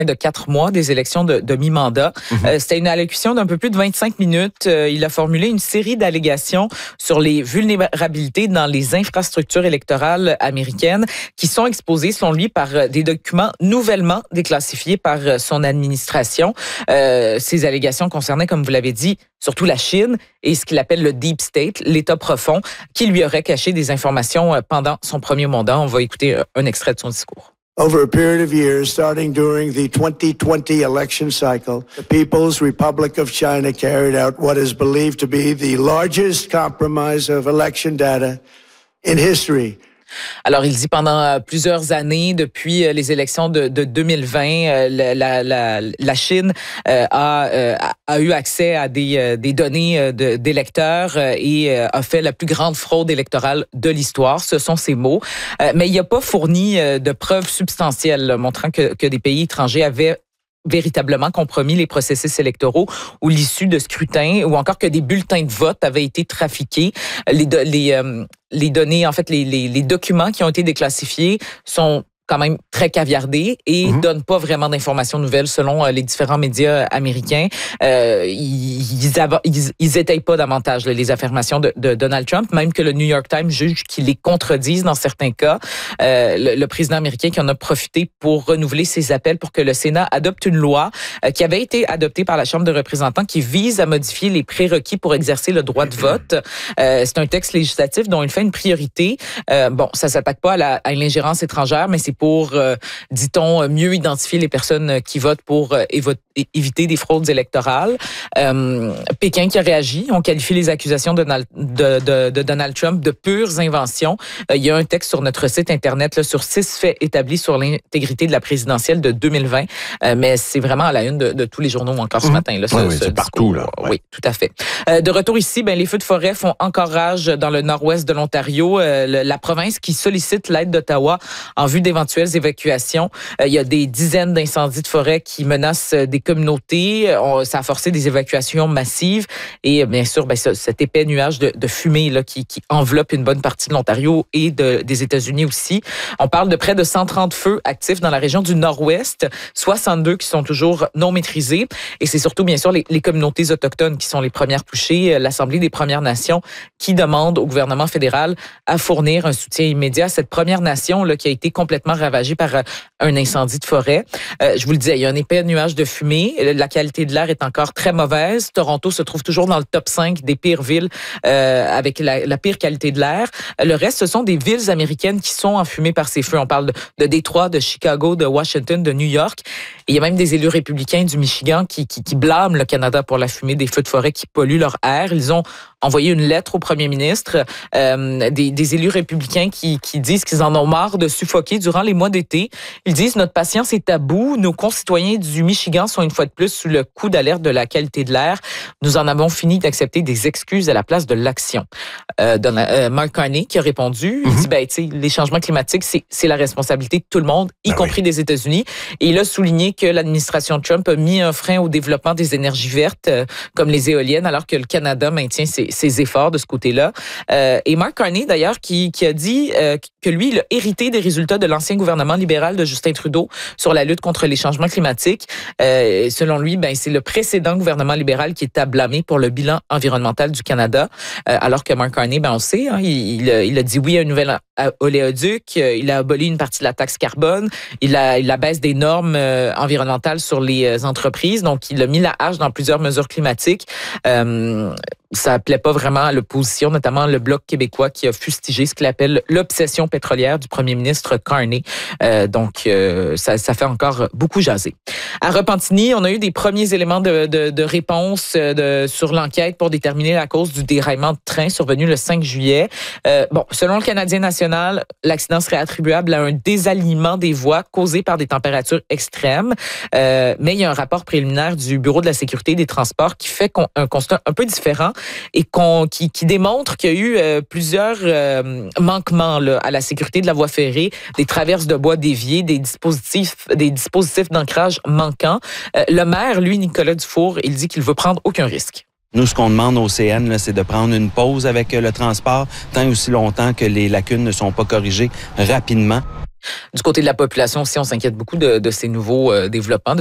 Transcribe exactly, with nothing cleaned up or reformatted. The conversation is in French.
de quatre mois des élections de, de mi-mandat. Mm-hmm. Euh, c'était une allocution d'un peu plus de vingt-cinq minutes. Euh, il a formulé une série d'allégations sur les vulnérabilités dans les infrastructures électorales américaines qui sont exposées, selon lui, par des documents nouvellement déclassifiés par son administration. Euh, ces allégations concernaient, comme vous l'avez dit, surtout la Chine et ce qu'il appelle le Deep State, l'État profond, qui lui aurait caché des informations pendant son premier mandat. On va écouter un extrait de son discours. Over a period of years, starting during the twenty twenty election cycle, the People's Republic of China carried out what is believed to be the largest compromise of election data in history. Alors, il dit pendant plusieurs années, depuis les élections de, de deux mille vingt, la, la, la, la Chine a, a eu accès à des, des données de, d'électeurs et a fait la plus grande fraude électorale de l'histoire. Ce sont ses mots. Mais il n'a pas fourni de preuves substantielles montrant que, que des pays étrangers avaient véritablement compromis les processus électoraux ou l'issue de scrutin, ou encore que des bulletins de vote avaient été trafiqués. Les, do- les, euh, les données, en fait, les, les, les documents qui ont été déclassifiés sont quand même très caviardés et mmh. donnent pas vraiment d'informations nouvelles selon euh, les différents médias américains. Euh, ils, ils, av- ils, ils étayent pas davantage là, les affirmations de, de Donald Trump, même que le New York Times juge qu'ils les contredisent dans certains cas. Euh, le, le président américain qui en a profité pour renouveler ses appels pour que le Sénat adopte une loi euh, qui avait été adoptée par la Chambre de représentants qui vise à modifier les prérequis pour exercer le droit de vote. Euh, c'est un texte législatif dont il fait une priorité. Euh, bon, ça s'attaque pas à, la, à l'ingérence étrangère, mais c'est pour, euh, dit-on, mieux identifier les personnes qui votent pour euh, évo- éviter des fraudes électorales. Euh, Pékin qui a réagi, on qualifie les accusations de, de, de, de Donald Trump de pures inventions. Euh, il y a un texte sur notre site Internet là, sur six faits établis sur l'intégrité de la présidentielle de deux mille vingt, euh, mais c'est vraiment à la une de, de tous les journaux encore ce mmh. matin. Là, ce, oui, oui, ce c'est partout. Là. Ouais. Oui, tout à fait. Euh, de retour ici, ben, les feux de forêt font encore rage dans le nord-ouest de l'Ontario. Euh, le, la province qui sollicite l'aide d'Ottawa en vue d'éventuelles évacuations. Euh, il y a des dizaines d'incendies de forêt qui menacent des communautés. On, ça a forcé des évacuations massives et bien sûr, ben, ce, cet épais nuage de, de fumée là, qui, qui enveloppe une bonne partie de l'Ontario et de, des États-Unis aussi. On parle de près de cent trente feux actifs dans la région du nord-ouest, soixante-deux qui sont toujours non maîtrisés. Et c'est surtout, bien sûr, les, les communautés autochtones qui sont les premières touchées. L'Assemblée des Premières Nations qui demande au gouvernement fédéral à fournir un soutien immédiat à cette Première Nation là, qui a été complètement ravagée par un incendie de forêt. Euh, je vous le disais, il y a un épais nuage de fumée. La qualité de l'air est encore très mauvaise. Toronto se trouve toujours dans le top cinq des pires villes euh, avec la, la pire qualité de l'air. Le reste, ce sont des villes américaines qui sont enfumées par ces feux. On parle de, de Détroit, de Chicago, de Washington, de New York. Et il y a même des élus républicains du Michigan qui, qui, qui blâment le Canada pour la fumée des feux de forêt qui polluent leur air. Ils ont envoyé une lettre au premier ministre. Euh, des, des élus républicains qui, qui disent qu'ils en ont marre de suffoquer durant les mois d'été. Ils disent « Notre patience est à bout. Nos concitoyens du Michigan sont une fois de plus sous le coup d'alerte de la qualité de l'air. Nous en avons fini d'accepter des excuses à la place de l'action. Euh, » euh, Mark Carney qui a répondu, mm-hmm. il dit ben, tu sais, les changements climatiques, c'est, c'est la responsabilité de tout le monde, y ben compris oui. des États-Unis. Et il a souligné que l'administration Trump a mis un frein au développement des énergies vertes, euh, comme les éoliennes, alors que le Canada maintient ses, ses efforts de ce côté-là. Euh, et Mark Carney, d'ailleurs, qui, qui a dit euh, que lui, il a hérité des résultats de l'ancien gouvernement libéral de Justin Trudeau sur la lutte contre les changements climatiques. Euh, selon lui, ben, c'est le précédent gouvernement libéral qui est à blâmer pour le bilan environnemental du Canada, euh, alors que Mark Carney, ben, on sait, hein, il, il, il a dit oui à une nouvelle oléoduc, il a aboli une partie de la taxe carbone, il a, il a baisse des normes euh, environnementales sur les entreprises, donc il a mis la hache dans plusieurs mesures climatiques. Euh, ça plaît pas vraiment à l'opposition, notamment le Bloc québécois qui a fustigé ce qu'il appelle l'obsession pétrolière du premier ministre Carney. Euh, donc, euh, ça, ça fait encore beaucoup jaser. À Repentigny, on a eu des premiers éléments de, de, de réponse de, sur l'enquête pour déterminer la cause du déraillement de train survenu le cinq juillet. Euh, bon, selon le Canadien national, l'accident serait attribuable à un désalignement des voies causé par des températures extrêmes. Euh, mais il y a un rapport préliminaire du Bureau de la sécurité des transports qui fait un constat un peu différent et qu'on, qui, qui démontre qu'il y a eu euh, plusieurs euh, manquements là, à la sécurité de la voie ferrée, des traverses de bois déviées, des dispositifs, des dispositifs d'ancrage manquants. Euh, le maire, lui, Nicolas Dufour, il dit qu'il veut prendre aucun risque. Nous, ce qu'on demande au C N, là, c'est de prendre une pause avec le transport tant et aussi longtemps que les lacunes ne sont pas corrigées rapidement. Du côté de la population aussi, on s'inquiète beaucoup de, de ces nouveaux euh, développements.